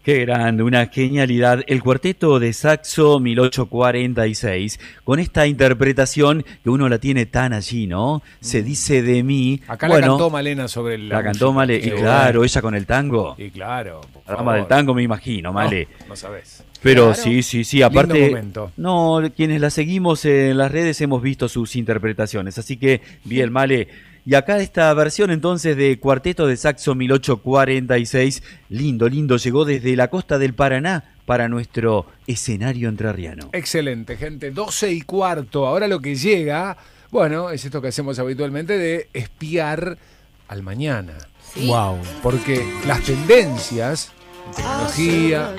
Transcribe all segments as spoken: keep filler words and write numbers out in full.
Qué grande, una genialidad. El cuarteto de saxo mil ochocientos cuarenta y seis, con esta interpretación que uno la tiene tan allí, ¿no? Se dice de mí. Acá bueno, la cantó Malena sobre la La cantó Male, y sí, claro, bueno. ella con el tango. Y claro, por La dama favor. del tango me imagino, Male. No, no sabés. Pero Claro. sí, sí, sí, aparte, Lindo momento. no, quienes la seguimos en las redes hemos visto sus interpretaciones, así que bien, Male. Y acá esta versión entonces de Cuarteto de Saxo mil ochocientos cuarenta y seis, lindo, lindo, llegó desde la costa del Paraná para nuestro escenario entrerriano. Excelente, gente. doce y cuarto. Ahora lo que llega, bueno, es esto que hacemos habitualmente de espiar al mañana. Sí. Wow. Porque las tendencias, tecnología,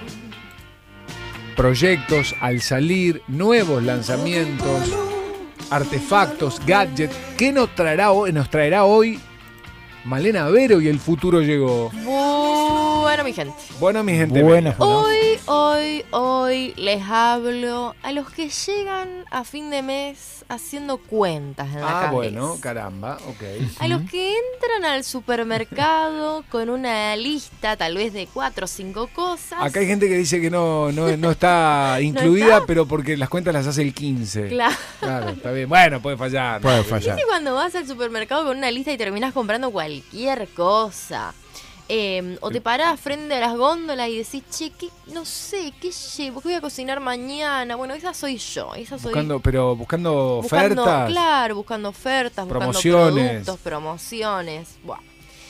proyectos al salir, nuevos lanzamientos, artefactos, gadgets, ¿qué nos traerá hoy, nos traerá hoy Malena Vero y el futuro llegó? Bueno, mi gente. Bueno, mi gente. Bueno. bella, ¿no? Hoy, hoy, hoy les hablo a los que llegan a fin de mes haciendo cuentas en la Ah, cabeza. bueno, caramba, ok. A los que entran al supermercado con una lista tal vez de cuatro o cinco cosas. Acá hay gente que dice que no, no, no está incluida, está? pero porque las cuentas las hace el quince. Claro. Claro, está bien. Bueno, puede fallar. Puede fallar. ¿Viste cuando vas al supermercado con una lista y terminás comprando cualquier cosa? Eh, o te parás frente a las góndolas y decís, che, ¿qué, no sé, ¿qué llevo? ¿Qué voy a cocinar mañana? Bueno, esa soy yo. Esa soy Buscando, pero buscando, buscando- ofertas. Claro, buscando ofertas, Promociones. buscando productos, promociones. Buah.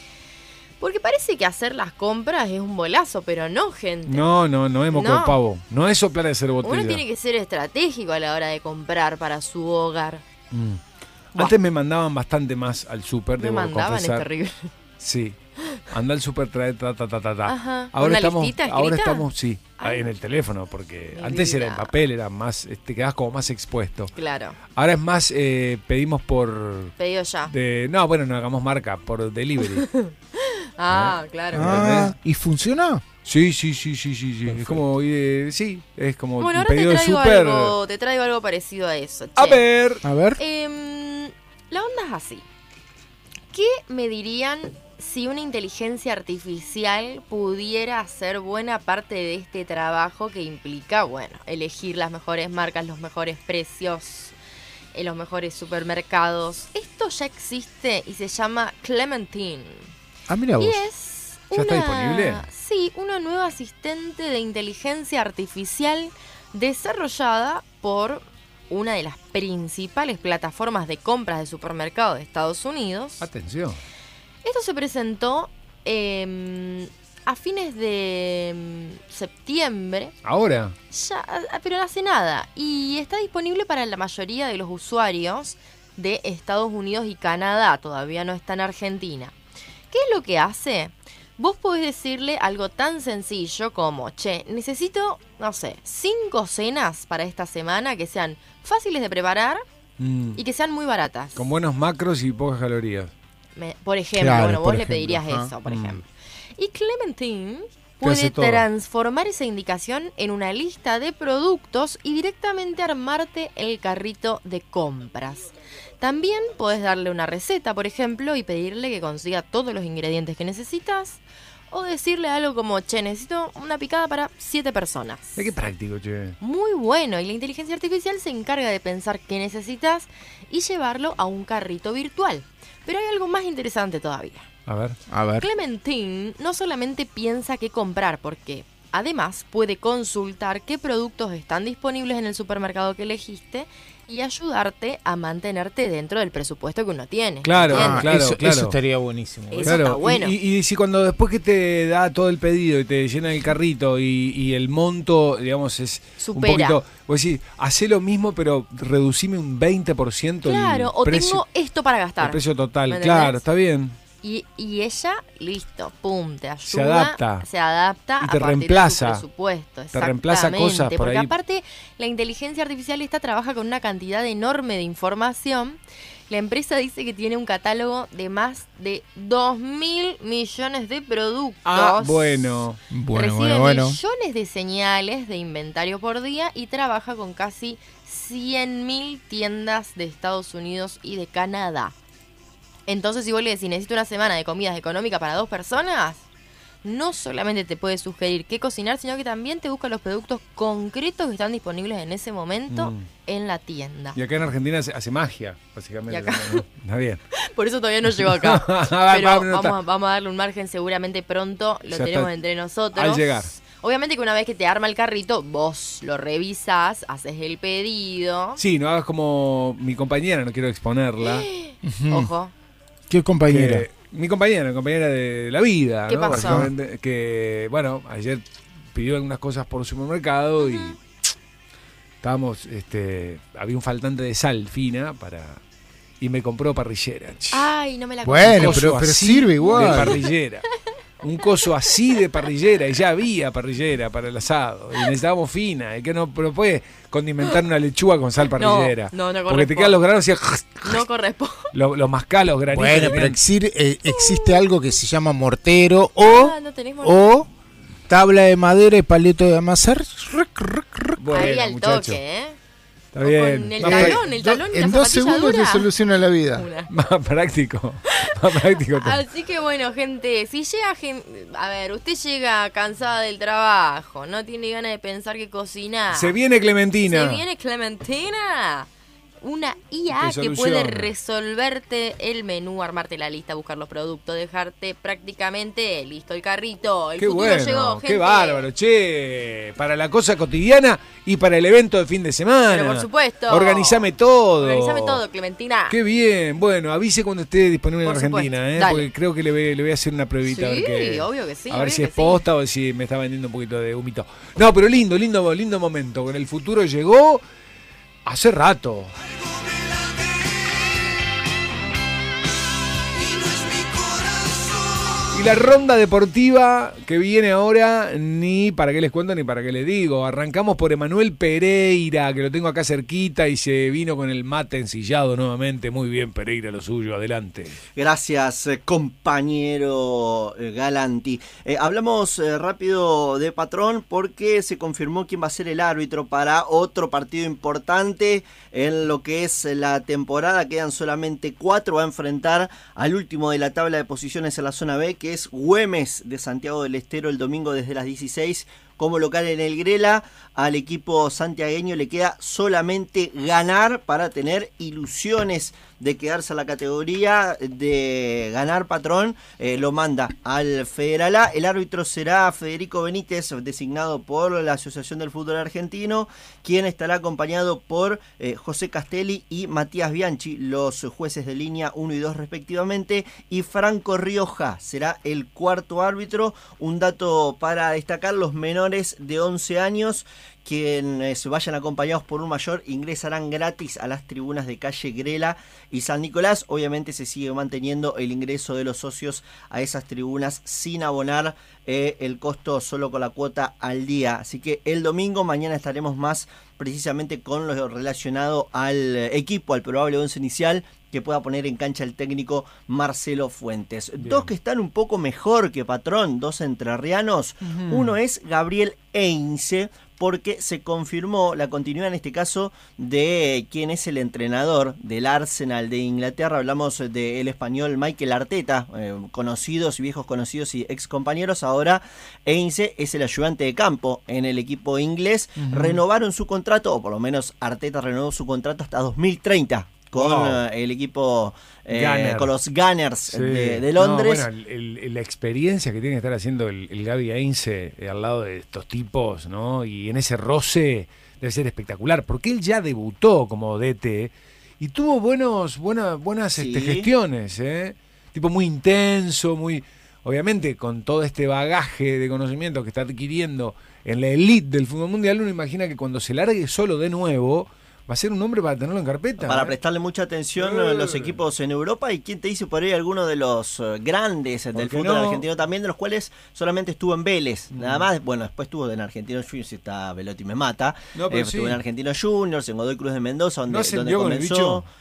Porque parece que hacer las compras es un bolazo, pero no, gente. No, no, no es moco No. de pavo. No es soplar de hacer Uno botella. tiene que ser estratégico a la hora de comprar para su hogar. Mm. Buah. Antes me mandaban bastante más al súper, Me debo mandaban, es confesar. terrible. Sí. Anda al súper, trae ta, ta, ta, ta, ta. Ajá. Ahora ¿Una estamos, listita ahora escrita? estamos, sí, Ay. en el teléfono, porque Mi antes era en vida. papel, era más, te quedabas como más expuesto. Claro, Ahora es más, eh, pedimos por, pedido ya. de, no, bueno, no hagamos marca, por delivery. Ah, claro. Ah, ¿y funciona? Sí, sí, sí, sí, sí, sí. Es como, eh, sí, es como Bueno, un ahora te pedido de traigo, súper. algo, te traigo algo parecido a eso. A che. ver. A ver. Em, la onda es así. ¿Qué me dirían si una inteligencia artificial pudiera hacer buena parte de este trabajo que implica, bueno, elegir las mejores marcas, los mejores precios, en los mejores supermercados? Esto ya existe y se llama Clementine. Ah, mira vos. Y es ¿Ya está una- disponible? Sí, una nueva asistente de inteligencia artificial desarrollada por una de las principales plataformas de compras de supermercados de Estados Unidos. Atención. Esto se presentó eh, a fines de mm, septiembre, Ahora. ya, ah, pero no hace nada, y está disponible para la mayoría de los usuarios de Estados Unidos y Canadá, todavía no está en Argentina. ¿Qué es lo que hace? Vos podés decirle algo tan sencillo como, che, necesito, no sé, cinco cenas para esta semana que sean fáciles de preparar Mm. y que sean muy baratas. Con buenos macros y pocas calorías. Me- por ejemplo, Claro, bueno, vos por le ejemplo, pedirías ajá. eso, por Mm. ejemplo. Y Clementine Te hace puede todo. transformar esa indicación en una lista de productos y directamente armarte el carrito de compras. También podés darle una receta, por ejemplo, y pedirle que consiga todos los ingredientes que necesitas. O decirle algo como, che, necesito una picada para siete personas. Mira qué práctico, che. Muy bueno, y la inteligencia artificial se encarga de pensar qué necesitas y llevarlo a un carrito virtual. Pero hay algo más interesante todavía. A ver. A ver. Clementine no solamente piensa qué comprar, porque además puede consultar qué productos están disponibles en el supermercado que elegiste y ayudarte a mantenerte dentro del presupuesto que uno tiene. Claro, ¿entiendes? Ah, claro, eso, claro. eso estaría buenísimo. Eso está bueno. Y, y, y si cuando después que te da todo el pedido y te llena el carrito y, y el monto, digamos, es Supera. un poquito. Vos decís, hacé lo mismo, pero reducime un veinte por ciento Claro, el o precio, tengo esto para gastar. el precio total. ¿Me entendés? Claro, está bien. Y, y ella, listo, pum, te ayuda. Se adapta. Se adapta Y a te partir reemplaza. de su presupuesto. Te reemplaza exactamente, cosas por porque ahí. aparte, la inteligencia artificial esta trabaja con una cantidad enorme de información. La empresa dice que tiene un catálogo de más de dos mil millones de productos. Ah, bueno. Bueno, Recibe bueno, bueno. millones de señales de inventario por día y trabaja con casi cien mil tiendas de Estados Unidos y de Canadá. Entonces, si vos le decís, necesito una semana de comidas económicas para dos personas, no solamente te puede sugerir qué cocinar, sino que también te busca los productos concretos que están disponibles en ese momento Mm. en la tienda. Y acá en Argentina hace, hace magia, básicamente. Y acá- ¿no? Está bien. Por eso todavía no llegó acá. Va, Pero va, no vamos, está. a, vamos a darle un margen, seguramente pronto lo Ya tenemos está entre nosotros. al llegar. Obviamente que una vez que te arma el carrito, vos lo revisás, haces el pedido. Sí, no hagas como mi compañera, no quiero exponerla. Ojo. ¿Qué compañera? que- mi compañera, compañera de la vida. ¿Qué ¿no? pasó? Básicamente, que, bueno, ayer pidió algunas cosas por el supermercado y estábamos, este, había un faltante de sal fina para y me compró parrillera. Ay, no me la Bueno, coso pero, pero así sirve De igual. parrillera. Un coso así de parrillera, y ya había parrillera para el asado. Y necesitábamos fina, y que no, pero puedes condimentar una lechuga con sal parrillera. No, no, no porque te corresponde. quedan los granos y No corresponde. los, los mascás, los granitos. Bueno, que pero tienen- exir- eh, existe algo que se llama mortero o, Ah, no tenés mor- o tabla de madera y paleto de amasar. Bueno, Ahí al muchacho, toque, ¿eh? está O bien. con el Más, talón, el talón y la En dos zapatilla segundos dura. te soluciona la vida. Una. más práctico. Más práctico todo. Así que bueno, gente, si llega gen- a ver, usted llega cansada del trabajo, no tiene ganas de pensar que cocinar. Se viene Clementina. Se viene Clementina. Una I A Te que puede soluciona. resolverte el menú, armarte la lista, buscar los productos, dejarte prácticamente listo el carrito. El Qué futuro bueno, llegó, gente. qué bárbaro, che. Para la cosa cotidiana y para el evento de fin de semana. Pero por supuesto. Organizame todo. Organizame todo, Clementina. Qué bien. Bueno, avise cuando esté disponible en Por Argentina, supuesto. ¿eh? Dale. Porque creo que le voy, le voy a hacer una pruebita. a ver Sí, qué- obvio que sí, A ver obvio si que es sí. posta o si me está vendiendo un poquito de humito. No, pero lindo, lindo, lindo momento. Con el futuro llegó hace rato. Y la ronda deportiva que viene ahora, ni para qué les cuento ni para qué les digo. Arrancamos por Emanuel Pereira, que lo tengo acá cerquita y se vino con el mate ensillado nuevamente. Muy bien, Pereira, lo suyo, adelante. Gracias, eh, compañero eh, Galanti. Eh, hablamos eh, rápido de Patrón porque se confirmó quién va a ser el árbitro para otro partido importante en lo que es la temporada. Quedan solamente cuatro. Va a enfrentar al último de la tabla de posiciones en la zona B, que es Güemes de Santiago del Estero, el domingo desde las dieciséis. Como local en el Grela, al equipo santiagueño le queda solamente ganar para tener ilusiones de quedarse a la categoría, de ganar Patrón. Eh, lo manda al Federal A. El árbitro será Federico Benítez, designado por la Asociación del Fútbol Argentino, quien estará acompañado por eh, José Castelli y Matías Bianchi, los jueces de línea uno y dos respectivamente, y Franco Rioja será el cuarto árbitro. Un dato para destacar: los menores de once años quienes vayan acompañados por un mayor ingresarán gratis a las tribunas de calle Grela y San Nicolás. Obviamente se sigue manteniendo el ingreso de los socios a esas tribunas sin abonar eh, el costo, solo con la cuota al día. Así que el domingo, mañana estaremos más precisamente con lo relacionado al equipo, al probable once inicial que pueda poner en cancha el técnico Marcelo Fuentes. Bien. Dos que están un poco mejor que Patrón, dos entrerrianos. Ujú. Uno es Gabriel Heinze, porque se confirmó la continuidad en este caso de quién es el entrenador del Arsenal de Inglaterra. Hablamos del español Mikel Arteta, eh, conocidos, viejos conocidos y ex compañeros. Ahora Heinze es el ayudante de campo en el equipo inglés. Ujú. Renovaron su contrato, o por lo menos Arteta renovó su contrato hasta dos mil treinta con Wow. eh, el equipo, eh, Gunner. con los Gunners Sí. de, de No, Londres. bueno, el- el- la experiencia que tiene que estar haciendo el, el Gaby Heinze eh, al lado de estos tipos, ¿no? Y en ese roce debe ser espectacular, porque él ya debutó como D T y tuvo buenos, buenas, buenas Sí. este, gestiones, ¿eh? Tipo muy intenso, muy, obviamente con todo este bagaje de conocimiento que está adquiriendo en la elite del fútbol mundial, uno imagina que cuando se largue solo de nuevo va a ser un hombre para tenerlo en carpeta. Para ¿eh? prestarle mucha atención Eh. a los equipos en Europa. ¿Y quién te dice por ahí alguno de los eh, grandes ¿Por del qué fútbol no? argentino también, de los cuales solamente estuvo en Vélez? Mm. Nada más, bueno, después estuvo en Argentinos Juniors, está Velotti me mata. No, pero Eh, sí. Estuvo en Argentinos Juniors, en Godoy Cruz de Mendoza, donde, ¿No donde ascendió con el comenzó. bicho? Eh,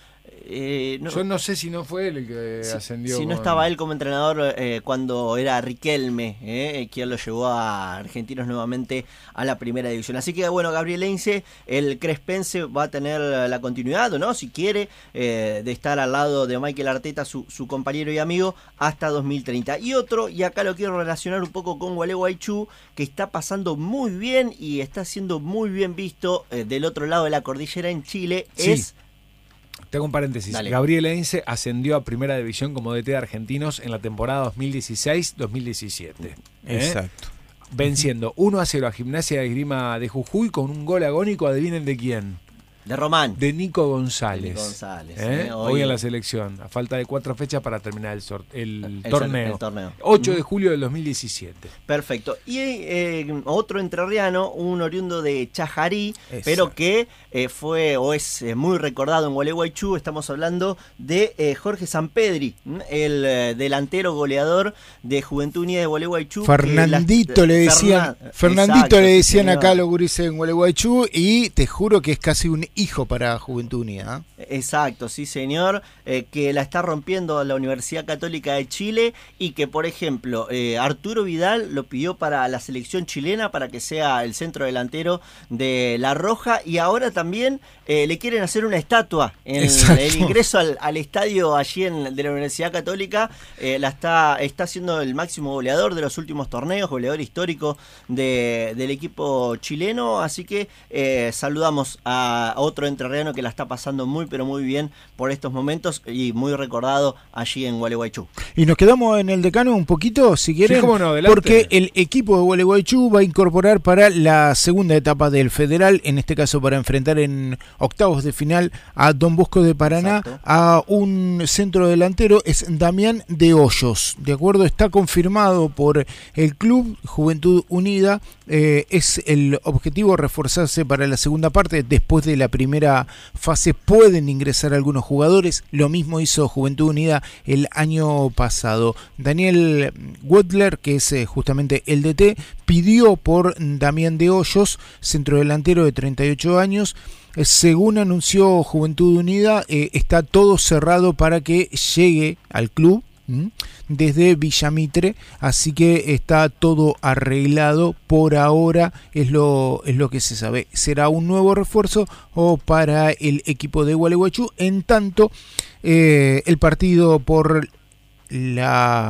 Eh, no, Yo no sé si no fue él el que si, ascendió. Si no con... estaba él como entrenador eh, cuando era Riquelme, eh, quien lo llevó a Argentinos nuevamente a la primera división. Así que bueno, Gabriel Heinze, el crespense, va a tener la continuidad, ¿no? Si quiere, eh, de estar al lado de Mikel Arteta, su, su compañero y amigo, hasta dos mil treinta. Y otro, y acá lo quiero relacionar un poco con Gualeguaychú, que está pasando muy bien y está siendo muy bien visto eh, del otro lado de la cordillera en Chile, Sí. es... Te hago un paréntesis. Dale. Gabriel Heinze ascendió a Primera División como D T de Argentinos en la temporada dos mil dieciséis dos mil diecisiete. ¿eh? Exacto. Venciendo uno a cero a Gimnasia de Esgrima de Jujuy con un gol agónico, adivinen de quién. De Román. De Nico González. De Nico González, ¿eh? ¿eh? Hoy, Hoy- en la selección, a falta de cuatro fechas para terminar el, sort- el, El torneo. el torneo. ocho de julio del dos mil diecisiete. Perfecto. Y eh, otro entrerriano, un oriundo de Chajarí, Exacto. pero que eh, fue o es eh, muy recordado en Gualeguaychú. Estamos hablando de eh, Jorge Sampedri, ¿m? el eh, delantero goleador de Juventud Unida de Gualeguaychú. que Fernandito la- le decían, Fernan- Fernandito Exacto, le sí, decían señor. acá a los gurises en Gualeguaychú, y te juro que es casi un hijo para Juventud Unida. ¿eh? Exacto, sí señor, eh, que la está rompiendo la Universidad Católica de Chile y que, por ejemplo, eh, Arturo Vidal lo pidió para la selección chilena para que sea el centro delantero de La Roja, y ahora también eh, le quieren hacer una estatua en Exacto. el ingreso al, al estadio allí en, de la Universidad Católica. Eh, la está, está siendo el máximo goleador de los últimos torneos, goleador histórico de, del equipo chileno, así que eh, saludamos a otro entrerriano que la está pasando muy pero muy bien por estos momentos y muy recordado allí en Gualeguaychú. Y nos quedamos en el decano un poquito, si quieren, Sí, cómo no, adelante. porque el equipo de Gualeguaychú va a incorporar para la segunda etapa del Federal, en este caso para enfrentar en octavos de final a Don Bosco de Paraná, Exacto. a un centro delantero, es Damián de Hoyos, ¿de acuerdo? Está confirmado por el club Juventud Unida, eh, es el objetivo reforzarse para la segunda parte. Después de la primera fase pueden ingresar algunos jugadores, lo mismo hizo Juventud Unida el año pasado. Daniel Wetler, que es eh, justamente el D T, pidió por Damián de Hoyos, centrodelantero de treinta y ocho años. Eh, Según anunció Juventud Unida, eh, está todo cerrado para que llegue al club ¿m? desde Villamitre, así que está todo arreglado por ahora, es lo, es lo que se sabe. Será un nuevo refuerzo o para el equipo de Gualeguaychú. En tanto, eh, el partido por la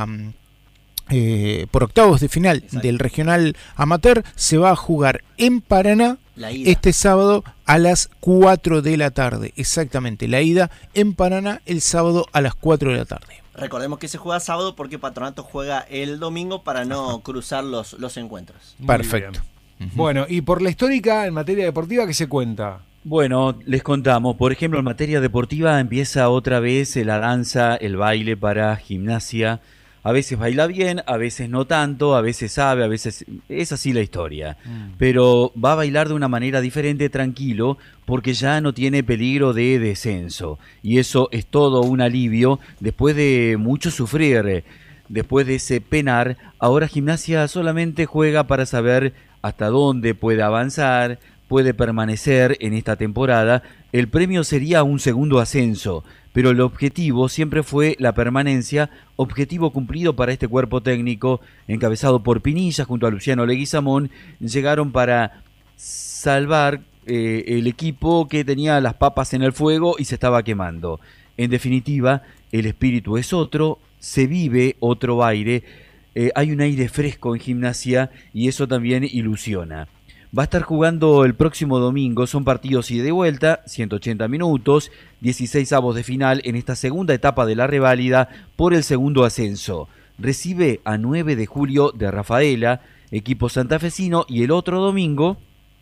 eh, por octavos de final Exacto. del regional amateur se va a jugar en Paraná La ida. este sábado a las cuatro de la tarde. Exactamente, la ida en Paraná el sábado a las cuatro de la tarde. Recordemos que se juega sábado porque Patronato juega el domingo para no cruzar los, los encuentros. Muy Perfecto. bien. Bueno, y por la histórica en materia deportiva, ¿qué se cuenta? Bueno, les contamos, por ejemplo, en materia deportiva empieza otra vez la danza, el baile para Gimnasia. A veces baila bien, a veces no tanto, a veces sabe, a veces... Es así la historia. Mm. Pero va a bailar de una manera diferente, tranquilo, porque ya no tiene peligro de descenso. Y eso es todo un alivio después de mucho sufrir. Después de ese penar, ahora Gimnasia solamente juega para saber hasta dónde puede avanzar, puede permanecer en esta temporada. El premio sería un segundo ascenso, pero el objetivo siempre fue la permanencia, objetivo cumplido para este cuerpo técnico, encabezado por Pinilla junto a Luciano Leguizamón. Llegaron para salvar eh, el equipo que tenía las papas en el fuego y se estaba quemando. En definitiva, el espíritu es otro, se vive otro aire, eh, hay un aire fresco en Gimnasia y eso también ilusiona. Va a estar jugando el próximo domingo, son partidos ida y de vuelta, ciento ochenta minutos, dieciséis avos de final en esta segunda etapa de la reválida por el segundo ascenso. Recibe a nueve de julio de Rafaela, equipo santafesino, y el otro domingo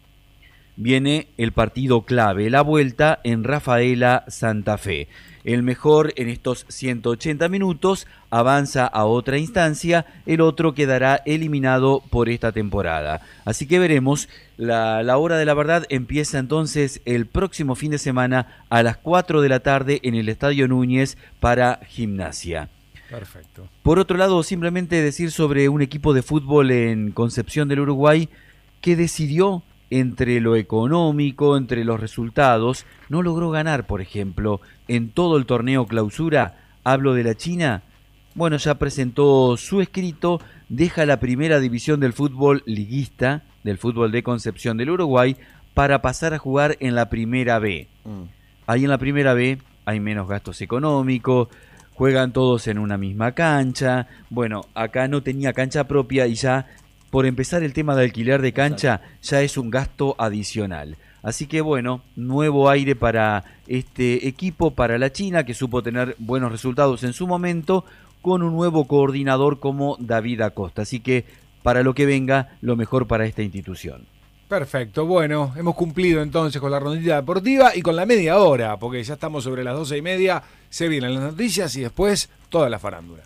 viene el partido clave, la vuelta en Rafaela, Santa Fe. El mejor en estos ciento ochenta minutos avanza a otra instancia, el otro quedará eliminado por esta temporada. Así que veremos, la, la hora de la verdad empieza entonces el próximo fin de semana a las cuatro de la tarde en el Estadio Núñez para Gimnasia. Perfecto. Por otro lado, simplemente decir sobre un equipo de fútbol en Concepción del Uruguay que decidió entre lo económico, entre los resultados, no logró ganar, por ejemplo, en todo el torneo clausura. Hablo de la China. Bueno, ya presentó su escrito, deja la primera división del fútbol liguista, del fútbol de Concepción del Uruguay, para pasar a jugar en la primera B. Mm. Ahí en la primera B hay menos gastos económicos, juegan todos en una misma cancha. Bueno, acá no tenía cancha propia y ya por empezar el tema de alquiler de cancha ya es un gasto adicional. Así que bueno, nuevo aire para este equipo, para la China, que supo tener buenos resultados en su momento, con un nuevo coordinador como David Acosta. Así que para lo que venga, lo mejor para esta institución. Perfecto, bueno, hemos cumplido entonces con la rondita deportiva y con la media hora, porque ya estamos sobre las doce y media, se vienen las noticias y después toda la farándula.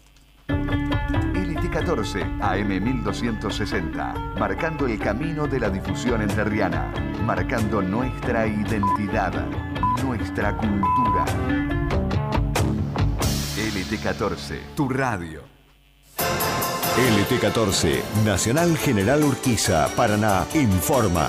L T catorce, A M mil doscientos sesenta, marcando el camino de la difusión entrerriana, marcando nuestra identidad, nuestra cultura. L T catorce, tu radio. L T catorce, Nacional General Urquiza, Paraná, informa.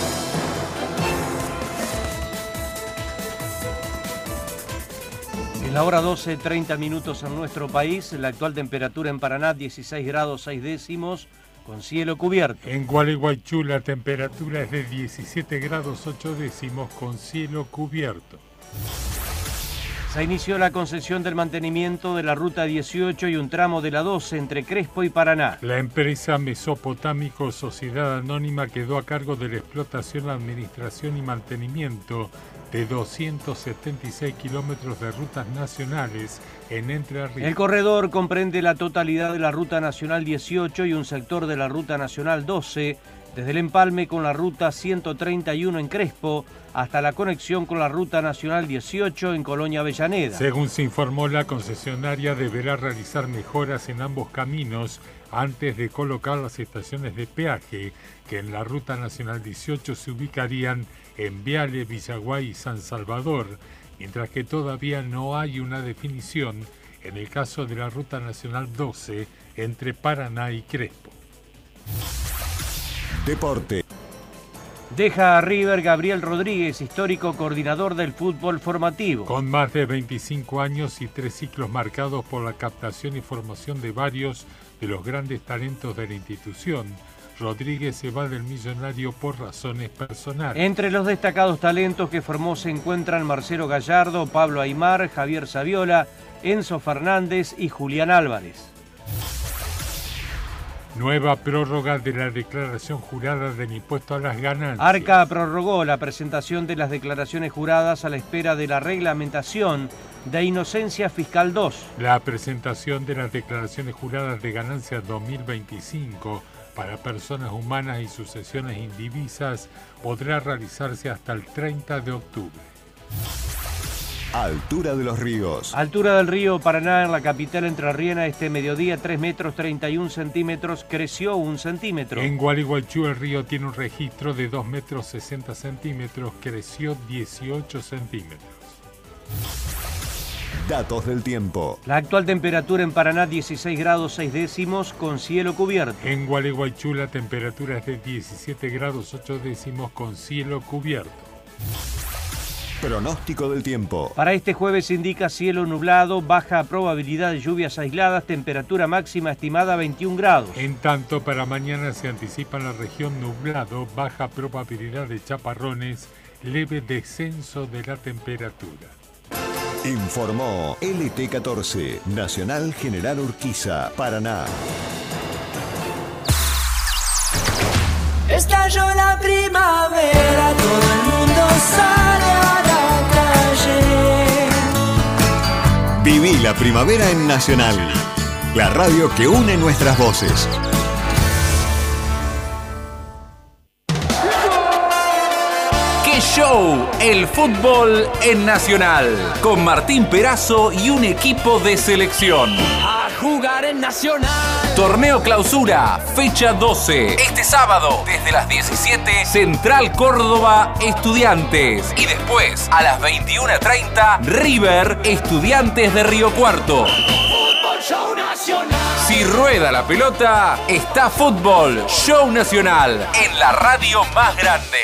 En la hora doce, treinta minutos en nuestro país, la actual temperatura en Paraná dieciséis grados seis décimos, con cielo cubierto. En Gualeguaychú la temperatura es de diecisiete grados ocho décimos, con cielo cubierto. Se inició la concesión del mantenimiento de la Ruta dieciocho y un tramo de la doce entre Crespo y Paraná. La empresa Mesopotámico Sociedad Anónima quedó a cargo de la explotación, administración y mantenimiento de doscientos setenta y seis kilómetros de rutas nacionales en Entre Ríos. El corredor comprende la totalidad de la Ruta Nacional dieciocho y un sector de la Ruta Nacional doce, desde el empalme con la Ruta ciento treinta y uno en Crespo hasta la conexión con la Ruta Nacional dieciocho en Colonia Avellaneda. Según se informó, la concesionaria deberá realizar mejoras en ambos caminos antes de colocar las estaciones de peaje, que en la Ruta Nacional dieciocho se ubicarían en Viale, Villaguay y San Salvador, mientras que todavía no hay una definición en el caso de la Ruta Nacional doce entre Paraná y Crespo. Deporte. Deja a River Gabriel Rodríguez, histórico coordinador del fútbol formativo. Con más de veinticinco años y tres ciclos marcados por la captación y formación de varios de los grandes talentos de la institución, Rodríguez se va del Millonario por razones personales. Entre los destacados talentos que formó se encuentran Marcelo Gallardo, Pablo Aymar, Javier Saviola, Enzo Fernández y Julián Álvarez. Nueva prórroga de la declaración jurada del impuesto a las ganancias. Arca prorrogó la presentación de las declaraciones juradas a la espera de la reglamentación de Inocencia Fiscal dos. La presentación de las declaraciones juradas de ganancias dos mil veinticinco para personas humanas y sucesiones indivisas podrá realizarse hasta el treinta de octubre. Altura de los ríos. Altura del río Paraná en la capital entrerriana este mediodía, tres metros treinta y un centímetros, creció un centímetro. En Gualeguaychú el río tiene un registro de dos metros sesenta centímetros, creció dieciocho centímetros. Datos del tiempo. La actual temperatura en Paraná dieciséis grados seis décimos, con cielo cubierto. En Gualeguaychú la temperatura es de diecisiete grados ocho décimos, con cielo cubierto. Pronóstico del tiempo. Para este jueves indica cielo nublado, baja probabilidad de lluvias aisladas, temperatura máxima estimada veintiún grados. En tanto, para mañana se anticipa en la región nublado, baja probabilidad de chaparrones, leve descenso de la temperatura. Informó L T catorce, Nacional General Urquiza, Paraná. Estalló la primavera, todo el mundo sale a la calle. Viví la primavera en Nacional, la radio que une nuestras voces. ¡Qué show! El fútbol en Nacional, con Martín Perazo y un equipo de selección. A jugar en Nacional. Torneo Clausura, fecha doce. Este sábado, desde las diecisiete, Central Córdoba, Estudiantes. Y después, a las veintiuna treinta, River, Estudiantes de Río Cuarto. Fútbol Show Nacional. Si rueda la pelota, está Fútbol Show Nacional en la radio más grande.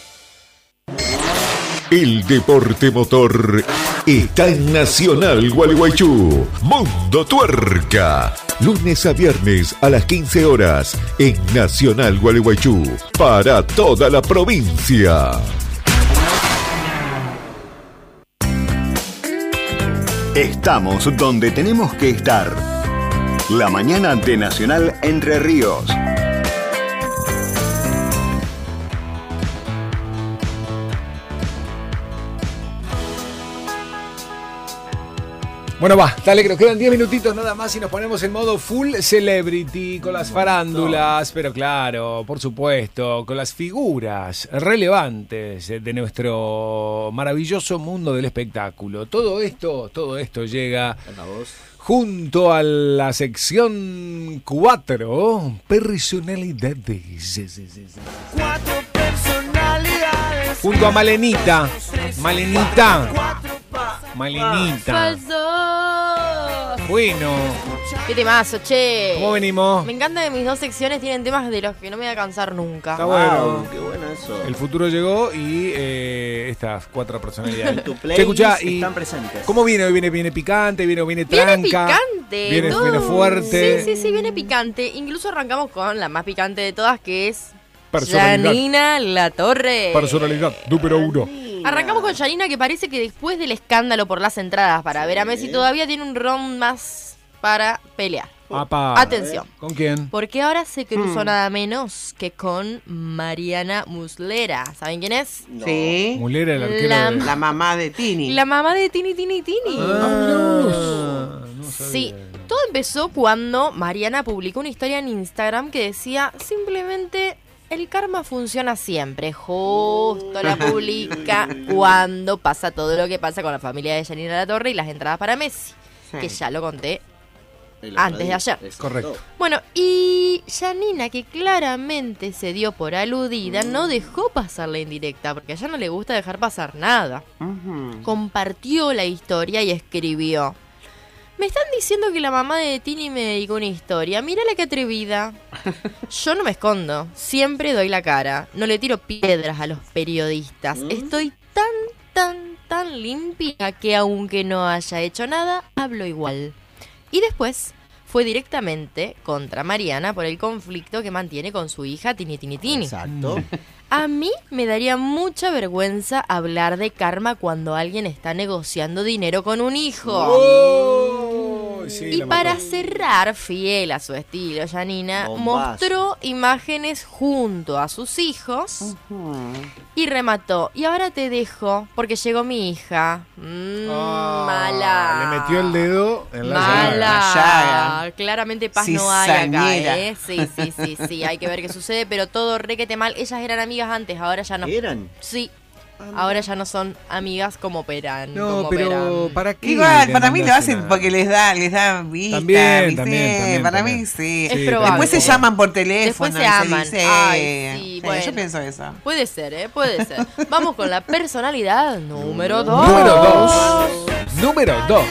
El deporte motor está en Nacional Gualeguaychú. Mundo Tuerca. Lunes a viernes a las quince horas en Nacional Gualeguaychú. Para toda la provincia. Estamos donde tenemos que estar. La mañana de Nacional Entre Ríos. Bueno, va, dale, que nos quedan diez minutitos nada más y nos ponemos en modo full celebrity con las farándulas, pero claro, por supuesto, con las figuras relevantes de nuestro maravilloso mundo del espectáculo. Todo esto, todo esto llega junto a la sección cuatro, personalidades. Cuatro personalidades. Junto a Malenita, Malenita. Malenita. Falsos. Bueno. Qué temazo, che. ¿Cómo venimos? Me encanta que mis dos secciones tienen temas de los que no me voy a cansar nunca. Está bueno. Wow, qué bueno eso. El futuro llegó y eh, estas cuatro personalidades. Tu Che, playlist escuchá, y están presentes. ¿cómo viene hoy? ¿Viene, viene picante? ¿Viene, viene tranca? Viene picante. Viene, todo. viene fuerte. Sí, sí, sí, viene picante. Incluso arrancamos con la más picante de todas, que es Personalidad. Janina Latorre. Personalidad número uno. Arrancamos con Janina, que parece que después del escándalo por las entradas para ver a Messi todavía tiene un round más para pelear. Apa. Atención. ¿Con quién? Porque ahora se cruzó Hmm. nada menos que con Mariana Muslera. ¿Saben quién es? No. Sí. Mulera, el arquero. La, de... La mamá de Tini. la mamá de Tini Tini Tini. Ah, no sabía. Sí, todo empezó cuando Mariana publicó una historia en Instagram que decía simplemente: el karma funciona siempre. Justo la publica cuando pasa todo lo que pasa con la familia de Janina Latorre y las entradas para Messi. Sí. Que ya lo conté antes de ayer. Correcto. Bueno, y Janina, que claramente se dio por aludida, no dejó pasar la indirecta, porque a ella no le gusta dejar pasar nada. Ujú. Compartió la historia y escribió: me están diciendo que la mamá de Tini me dedicó una historia. Mira la que atrevida. Yo no me escondo. Siempre doy la cara. No le tiro piedras a los periodistas. Estoy tan, tan, tan limpia que aunque no haya hecho nada, hablo igual. Y después fue directamente contra Mariana por el conflicto que mantiene con su hija Tini Tini Tini. Exacto. A mí me daría mucha vergüenza hablar de karma cuando alguien está negociando dinero con un hijo. Oh, sí, Y la para mató. cerrar, fiel a su estilo, Janina Bombazo. mostró imágenes junto a sus hijos Ujú. y remató: y ahora te dejo porque llegó mi hija. Mm, Ah, mala. Le metió el dedo en la Mala. llaga. La llaga. Claramente paz no hay acá, Cizañera. ¿eh? Sí, sí, sí, sí. Hay que ver qué sucede, pero todo requete mal. Ellas eran amigas antes, ahora ya no. ¿Eran? Sí. Ahora ya no son amigas como operan. No, como pero operan. ¿para qué? Igual, le para mí lo mandás hacen una- porque les da, les da vista. También, ¿viste? también, también, Para también. mí sí. Es probable. Después se llaman por teléfono. Después se y aman. dice, Ay, eh, sí, sí, bueno. Yo pienso eso. Puede ser, ¿eh? Puede ser. Vamos con la personalidad número dos. Número dos. Número dos.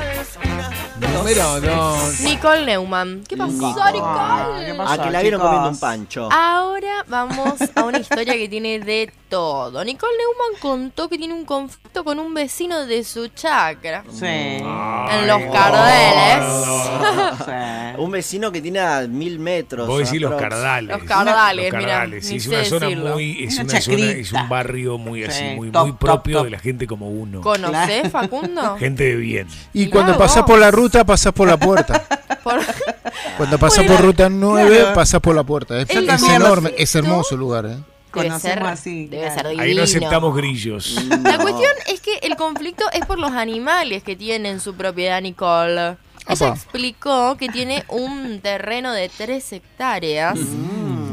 Número dos. Nicole Neumann. ¿Qué pasó, Nicole. Nicole? ¿Qué pasó? A que la vieron chicos? comiendo un pancho. Ahora vamos a una historia que tiene de todo. Nicole Neumann contó que tiene un conflicto con un vecino de su chacra. Sí. En Los Cardeles. Sí. Un vecino que tiene a mil metros. Vos decís los aprox. cardales. Los Cardales, Los mira, Cardales, sí, ni es sé una zona decirlo. muy, es Una una zona, chacrita. es un barrio muy así, Sí, muy, top, muy top, propio top. de la gente como uno. ¿Conocés, Facundo? Gente de bien. Y cuando Claro, pasás vos. por la ruta, pasás por la puerta. Por- Cuando pasás Bueno, por ruta nueve, claro. pasás por la puerta. Es, El es también. enorme, es hermoso el lugar, ¿eh? Debe Conocemos ser, así, debe claro. ser divino. Ahí no aceptamos grillos. La cuestión es que el conflicto es por los animales que tiene en su propiedad Nicole. Ella Apa. explicó que tiene un terreno de tres hectáreas, Mm.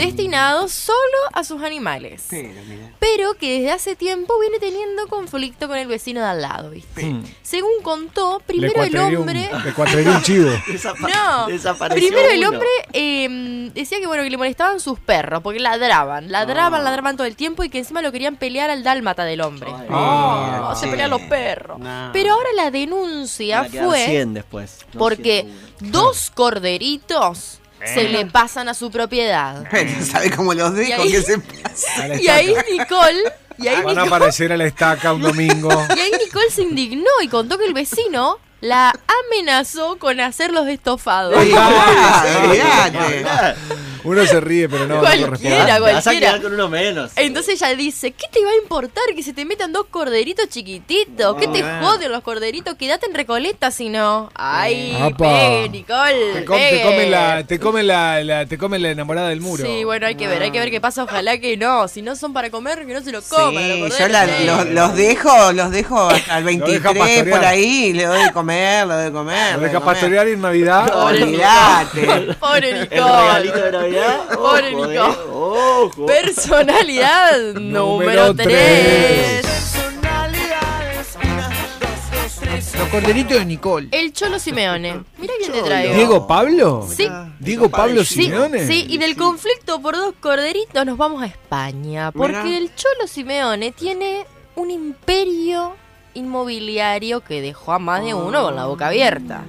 destinados solo a sus animales. Pero, mira. Pero que desde hace tiempo viene teniendo conflicto con el vecino de al lado, ¿viste? Mm. Según contó, primero el hombre... Un, le cuatrería un chivo. Desapa- No, desapareció primero el uno. hombre eh, decía que bueno que le molestaban sus perros, porque ladraban, ladraban, Ah. ladraban todo el tiempo y que encima lo querían pelear al dálmata del hombre. Ay, oh, mira, se che. pelean los perros. No. Pero ahora la denuncia Van a quedar fue cien después. no porque ciento uno. dos corderitos se le pasan a su propiedad. Pero, ¿sabe cómo los dejo? Y ahí- ¿Qué se pasa? A la Y ahí estaca. Nicole, y ahí Van a Nicole, aparecer a la estaca un domingo. y ahí Nicole se indignó y contó que el vecino la amenazó con hacer los estofados. Ah, olvidate. Uno se ríe, pero no, no Cualquiera, corresponde. Te vas a cualquiera. quedar con uno menos. Entonces ella dice, ¿qué te va a importar que se te metan dos corderitos chiquititos? ¿Qué te Ah. joden los corderitos? Quédate en Recoleta si no. Ay, Apa. pegue, Nicole, Te, com- te pegue. comen la, te comen la, la- te comen la enamorada del muro. Sí, bueno, hay que ver, hay que ver qué pasa. Ojalá que no. Si no son para comer, que no se lo coman. los Sí, corderos, yo la- sí. los, los dejo, los dejo hasta el Lo deja veintitrés pastorear. por ahí, le doy de comer, le doy de comer. Lo le deja doy de comer. pastorear en Navidad. Olvidate. Pobre El Nicole. regalito de Navidad. Pobre Ojo, Nicole. eh, ojo. Personalidad número Número tres. Los corderitos de Nicole. El Cholo Simeone. Mira quién te Cholo. traigo. ¿Diego Pablo? Sí. ¿Diego Pablo Sí, Simeone? sí, y del conflicto por dos corderitos nos vamos a España. Porque Mirá. el Cholo Simeone tiene un imperio inmobiliario que dejó a más de uno con la boca abierta.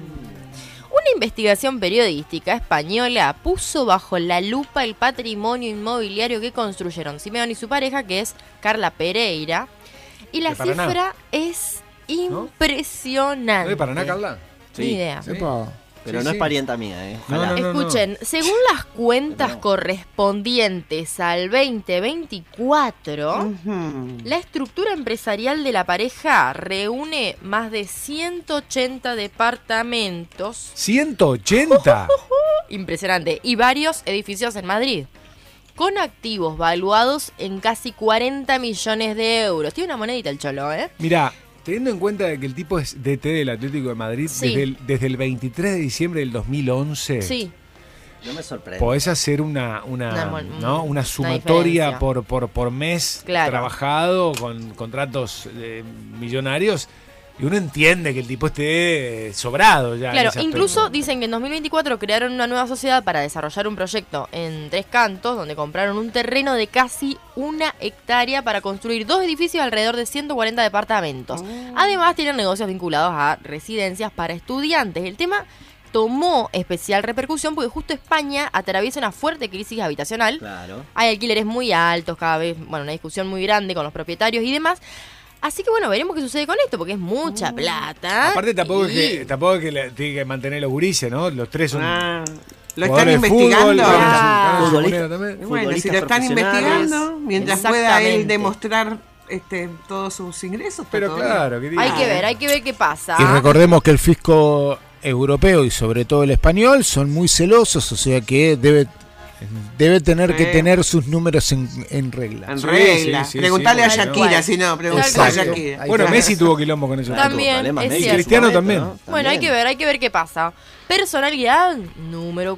Una investigación periodística española puso bajo la lupa el patrimonio inmobiliario que construyeron Simeone y su pareja, que es Carla Pereira. Y la De Paraná. cifra es ¿No? impresionante. ¿No de Paraná, Carla? Ni idea. Sí. Epa. Pero Sí, no sí. es parienta mía, ¿eh? No, Ojalá. no, no. Escuchen, según las cuentas correspondientes al veinte veinticuatro, Ujú. la estructura empresarial de la pareja reúne más de ciento ochenta departamentos, ¿ciento ochenta? impresionante, y varios edificios en Madrid, con activos valuados en casi cuarenta millones de euros. Tiene una monedita el Cholo, ¿eh? Mirá, teniendo en cuenta de que el tipo es D T del Atlético de Madrid Sí. desde, el, desde el veintitrés de diciembre del dos mil once, Sí, No me sorprende. podés hacer una, una, Una mon- ¿no? una una sumatoria diferencia. por, por, por mes Claro. trabajado con contratos eh, millonarios y uno entiende que el tipo esté eh, sobrado ya. en claro, ese aspecto. incluso dicen que en dos mil veinticuatro crearon una nueva sociedad para desarrollar un proyecto en Tres Cantos, donde compraron un terreno de casi una hectárea para construir dos edificios de alrededor de ciento cuarenta departamentos. Además, tienen negocios vinculados a residencias para estudiantes. El tema tomó especial repercusión porque justo España atraviesa una fuerte crisis habitacional. Claro. Hay alquileres muy altos, cada vez, bueno, una discusión muy grande con los propietarios y demás. Así que bueno, veremos qué sucede con esto, porque es mucha plata. Aparte tampoco y- es que, tampoco es que le- tiene que mantener los gurises, ¿no? Los tres son Ah, ¿lo están jugadores de fútbol, investigando? ganan su- Ah. ganan su Futbolista. moneda también. Y bueno, si Futbolistas lo están profesionales. investigando, mientras pueda él Exactamente. demostrar este, todos sus ingresos. está Pero todo claro, que Hay diga. que ver, hay que ver qué pasa. Y recordemos que el fisco europeo y sobre todo el español son muy celosos, o sea que debe, debe tener Sí. que tener sus números en, en regla. En Sí, regla. sí, sí, Preguntarle sí, a bueno. Shakira, si no, preguntarle a Exacto. Shakira. Ahí Bueno, está. Messi tuvo quilombo con eso. También, Problemas, es Messi, cierto. en su Cristiano momento, también. ¿no? Bueno, hay También. que ver, hay que ver qué pasa. Personalidad número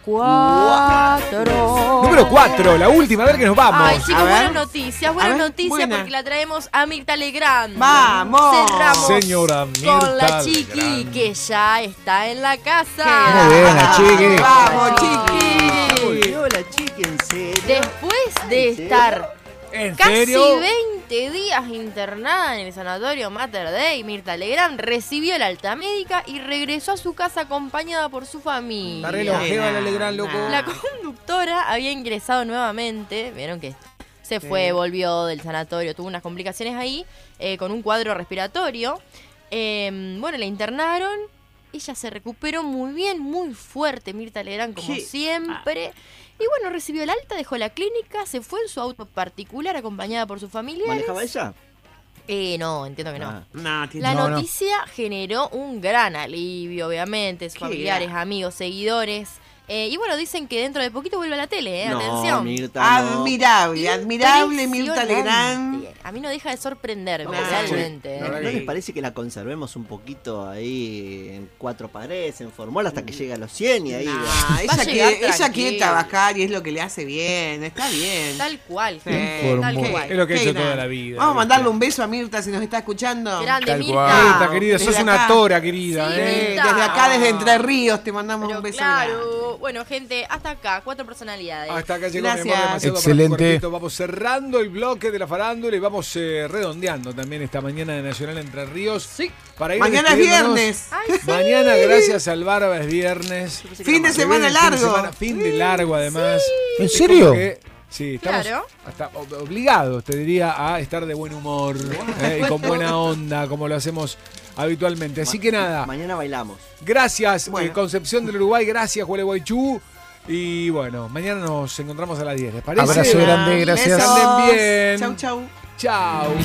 cuatro. Número cuatro, la última, a ver que nos vamos. Ay, chicos, A ver. buenas noticias, buenas A ver, noticias buena. porque la traemos a Mirta Legrand. ¡Vamos! Cerramos Señora Mirta con la chiqui Legrand. que ya está en la casa. Muy bien, la chiqui. ¡Vamos, Chiqui. Volvió la chiqui, en serio. Después de estar ¿En casi serio? veinte días internada en el sanatorio Mater Dei, Mirta Legrand recibió el alta médica y regresó a su casa acompañada por su familia. Está re longeva la Legrand, loco. La conductora había ingresado nuevamente, vieron que se fue, volvió del sanatorio, tuvo unas complicaciones ahí, eh, con un cuadro respiratorio. Eh, bueno, la internaron, ella se recuperó muy bien, muy fuerte, Mirta Legrand, como ¿Qué? siempre. Y bueno, recibió el alta, dejó la clínica, se fue en su auto particular acompañada por sus familiares. ¿Manejaba ella? Eh, no, entiendo que no. Ah. No, tiene- La No, no. noticia generó un gran alivio, obviamente, sus Qué familiares, gran. amigos, seguidores. Eh, y bueno, dicen que dentro de poquito vuelve a la tele, ¿eh? No, Atención. Mirta, no. Admirable, admirable Mirta Impresionante. Legrand. a mí no deja de sorprenderme, Nah, realmente. ¿No, ¿No les parece que la conservemos un poquito ahí en cuatro paredes, en formol, hasta que llegue a los cien y ahí... Nah, Va a ella, llegar quiere, ella tranquila. quiere trabajar y es lo que le hace bien, está bien. Tal cual, Sí. gente, tal Formol. cual. Es lo que ha Qué hecho grande. toda la vida. Vamos a ¿viste? mandarle un beso a Mirta si nos está escuchando. Grande, Tal Mirta. cual. Mirta, querida, sos Desde una acá. tora, querida. Sí, ¿eh? Eh, Mirta. desde acá, desde Entre Ríos, te mandamos Pero un beso claro, grande. bueno, gente, hasta acá, cuatro personalidades. Hasta acá llegó Gracias. mi amor, demasiado Excelente. para tu cuerpito. Vamos cerrando el bloque de la farándula y vamos eh, redondeando también esta mañana de Nacional Entre Ríos. Sí. Para ir Mañana es despidiéndonos. viernes. Ay, sí. Mañana, gracias al Barba, es viernes. Fin de Se semana viene el fin de largo. semana, Fin de largo, además. ¿En Es serio? como que, sí, estamos Claro. hasta ob- obligados, te diría, a estar de buen humor eh, y con buena onda, como lo hacemos habitualmente. Así que nada, Mañana bailamos. gracias Bueno. eh, Concepción del Uruguay, gracias Gualeguaychú. Y bueno, mañana nos encontramos a las diez, ¿les parece? Abrazo grande, Besos. gracias. Anden bien. Chau, chau. Chao.